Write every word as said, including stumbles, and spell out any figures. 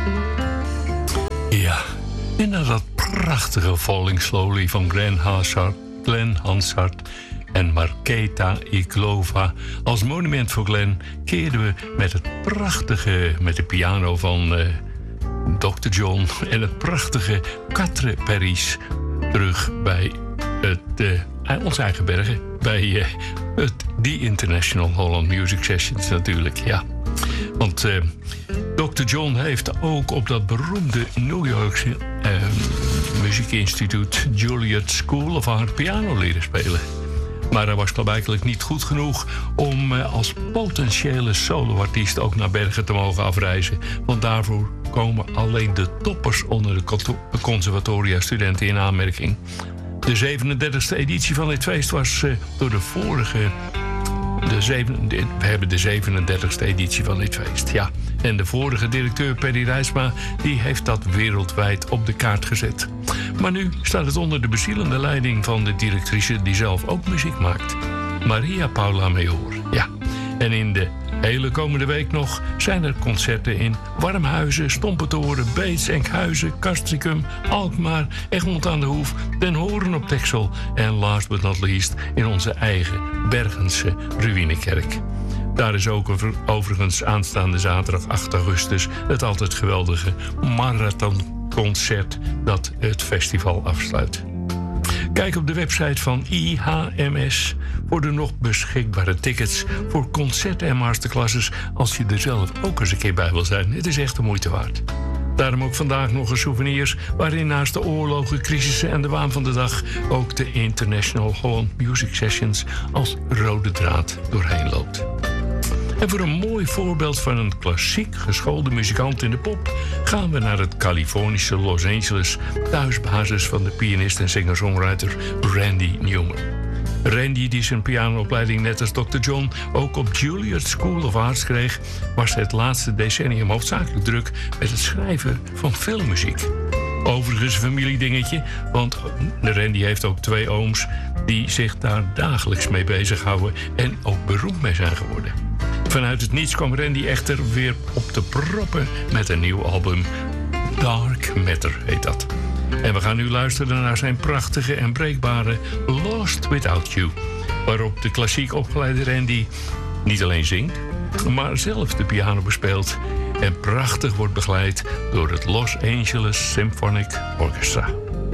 Ja, en na dat prachtige Falling Slowly van Glenn Hansard, Glenn Hansard en Markéta Iglova als monument voor Glenn keerden we met het prachtige, met de piano van uh, dokter John en het prachtige Quatre Paris terug bij het, uh, onze eigen bergen, bij uh, het The International Holland Music Sessions natuurlijk, ja. Want uh, dokter John heeft ook op dat beroemde New Yorkse uh, muziekinstituut Juilliard School of Art piano leren spelen. Maar hij was klaarblijkelijk niet goed genoeg om uh, als potentiële soloartiest ook naar Bergen te mogen afreizen. Want daarvoor komen alleen de toppers onder de conservatoria-studenten in aanmerking. De zevenendertigste editie van dit feest was uh, door de vorige... De zeven, de, we hebben de zevenendertigste editie van dit feest, ja. En de vorige directeur, Perry Rijsma, die heeft dat wereldwijd op de kaart gezet. Maar nu staat het onder de bezielende leiding van de directrice die zelf ook muziek maakt. Maria Paula Mejor, ja. En in de hele komende week nog zijn er concerten in Warmhuizen, Stompetoren, Beets, Enkhuizen, Castricum, Alkmaar, Egmond aan de Hoef, Den Horen op Texel en last but not least in onze eigen Bergense Ruïnekerk. Daar is ook overigens aanstaande zaterdag acht augustus het altijd geweldige marathonconcert dat het festival afsluit. Kijk op de website van I H M S voor de nog beschikbare tickets voor concerten en masterclasses als je er zelf ook eens een keer bij wil zijn. Het is echt de moeite waard. Daarom ook vandaag nog een souvenirs waarin naast de oorlogen, crisissen en de waan van de dag ook de International Holland Music Sessions als rode draad doorheen loopt. En voor een mooi voorbeeld van een klassiek geschoolde muzikant in de pop gaan we naar het Californische Los Angeles, thuisbasis van de pianist en singer-songwriter Randy Newman. Randy, die zijn pianoopleiding net als dokter John ook op Juilliard School of Arts kreeg, was het laatste decennium hoofdzakelijk druk met het schrijven van filmmuziek. Overigens een familiedingetje, want Randy heeft ook twee ooms die zich daar dagelijks mee bezighouden en ook beroemd mee zijn geworden. Vanuit het niets kwam Randy echter weer op de proppen met een nieuw album. Dark Matter heet dat. En we gaan nu luisteren naar zijn prachtige en breekbare Lost Without You, waarop de klassiek opgeleide Randy niet alleen zingt, maar zelf de piano bespeelt en prachtig wordt begeleid door het Los Angeles Symphonic Orchestra.